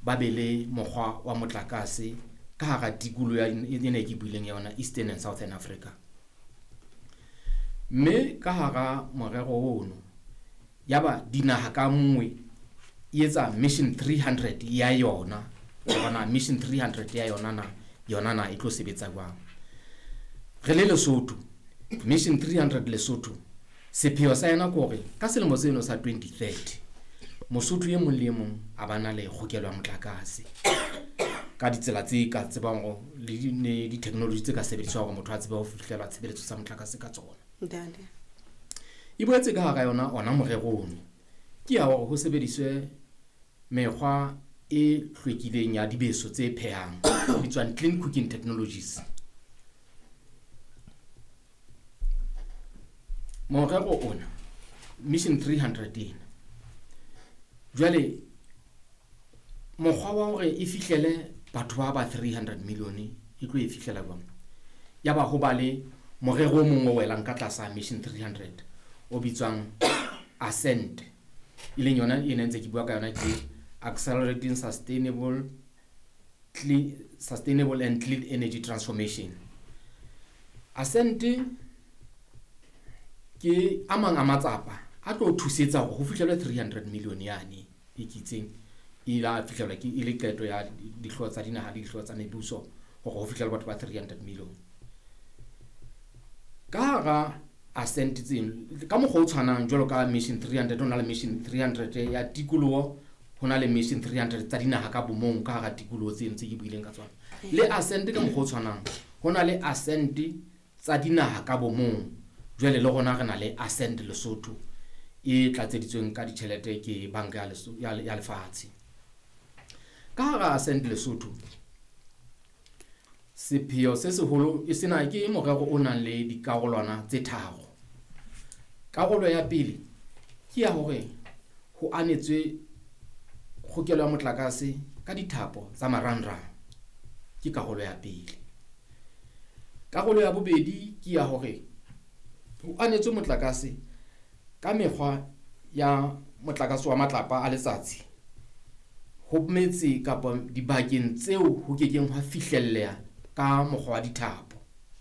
ba be le mokgwa wa motlakase ka hara tikolo ya ena ke buileng yona Eastern and Southern Africa. Mme ka hara morero ono yaba dinaha ka nngwe etsa mission 300 ya yona, bona mission 300 ya yona na e tlo sebetsa jwang. Re le Lesotho, mission 300 Lesotho sepheo sa yena gore ka selemo seno sa 2030 Mosotho ye mong le mong a bana le kgokelo ya motlakase ka ditsela tse ka tsebang go le di technology tse ka sebediswa go motho a tsebe go fihlelwa tshebeletso tsa motlakase ka tsona. Ndade. E boetse ka ga yona ona morero ono ke ya go sebediswe mekgwa e hlwekileng ya dibeso tse phehang bitswang clean cooking technologies. Morero ona mission 300 ena jwale mokgwa wa hore e fihlele batho ba 300 milione e tlo e fihlela jwang. Yaba ho ba le morero mongwe o welang ka tlasa mission 300 o bitswang Ascent, ile yona e nentse ke bua ka yona ke accelerating sustainable and clean energy transformation. Ascent ke amang a matsapa a tlo thusetsa go fihlelwa 300 milione yani e kitseng ila fihlelwa ke ile qeto ya dihlwa tsa dinaha le dihlwa tsa mebuso go fihlelwa batho ba 300 milione. Ka ga Ascent tseno ka mo go tshwanang jalo ka mission 300 ona le mission 300 ya tikoloho, hona le mission 300 tsa dinaha ka bomong ka ga tikoloho tseno tse ke buileng ka tsona. Le Ascent ka mo go tshwanang hona le Ascent tsa dinaha ka bomong, jwale le gona re na le Ascent Lesotho e tlatseditsweng ka ditšhelete ke banka ya lefatshe. Ka ga Ascent Lesotho sepheo se seholo e sena ke morero o nang le dikarolwana tse tharo. Karolo ya pele ke ya hore ho anetswe kgokelo ya motlakase ka dithapo tsa marangrang, ke karolo ya pele. Karolo ya bobedi ke ya hore ho anetswe motlakase ka mekgwa ya motlakase wa matlapa a letsatsi ho metse kapa dibakeng tseo ho kekeng hwa fihlelleha ka mokgwa wa dithapo.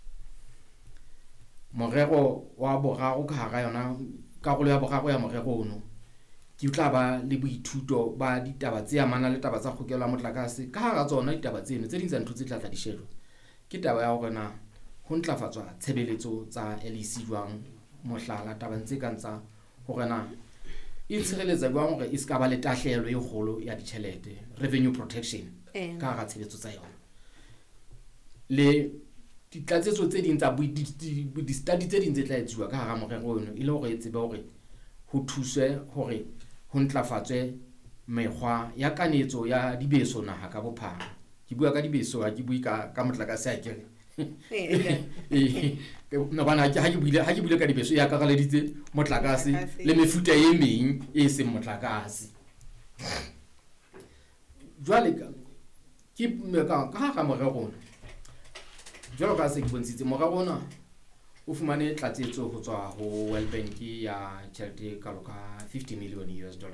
Morero wa boraro ka hara yona karolo ya boraro ya morero ono ke tla ba le boithuto ba ditaba tse amana le taba tsa kgokelo ya motlakase. Ka hara tsona ditaba tseno tse ding tsa ntho tse tla di shejwa ke taba ya hore na ho ntlafatswa tshebeletso tsa LEC jwang, mohlala taba tse kang tsa hore na e tshireletsa jwang hore e ska ba le tahlehelo e kgolo ya ditjhelete, revenue protection ka hara tshebetso tsa yona. Le ditlatsetso tse ding tsa di-study tse ding tse tla etsiwa ka hara morero ono e le hore e tsebe hore ho thuswe hore ho ntlafatswe mekgwa ya kanetso ya dibeso naha ka bophara. Ke bua ka dibeso ha ke bui ka motlakase a kere no bana ha ke buile ka dibeso ya karaleditse motlakase le mefuta e meng e seng motlakase. Jwale ke ka hara morero ono jwalo ka se ke bontshitse morero ona o fumane tlatsetso ho tswa ho World Bank ya tjhelete ka loka $50 million.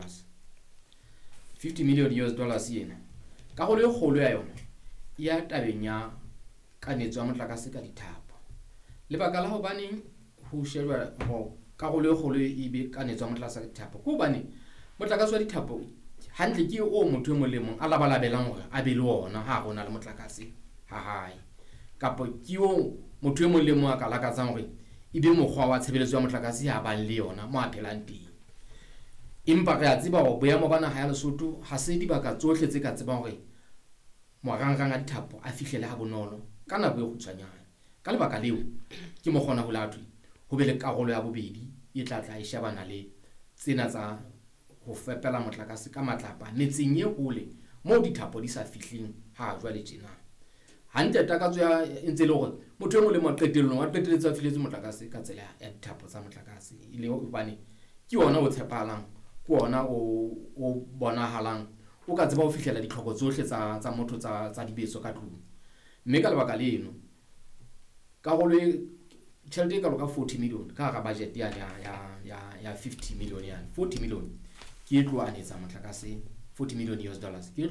$50 million yena ka go le kgolo ya yona ya tabeng ya kanetso ya motlakase ka dithapo. Lebaka la hobane ho shejwa ho ka go le kgolo e be kanetso ya motlakase ka dithapo ko bane motlakase wa dithapo hantle ke o motho mo le mong a labalabelang hore a be le ona ha gona le motlakase ha hae, kapa ke o motho mo le mong a ka lakatsang hore e be mokgwa wa tshebeletso ya motlakase ya bang le yona mo a phelang teng. Empa re a tseba hore boemo ba naha ya Lesotho ha se dibaka tsohle tse ka tsebang hore morangrang a dithapo a fihlele ha bonolo ka nako e kgutshwanyane. Ka lebaka leo ke mo kgona ho latwe ho be le karolo ya bobedi e tla e shebana le tsena tsa ho fepela motlakase ka matlapa metseng e hole mo dithapo di sa fihleng ha jwale tjena. Hantle takatso ya ntse le hore motho e mo le mo qetellong wa qetelletsa filetse motlakase ka tsela ya dithapo tsa motlakase ile hobane ke ona o tshepahalang, ke ona o bonahalang o ka tseba ho fihlela ditlhoko tsohle tsa motho tsa dibeso ka tlung. Mme ka lebaka leno ka go le tjhelete ka loka 40 million ka hara budget ya 50 million ya 40 million ke tlo anetsa motlakase $40 million ke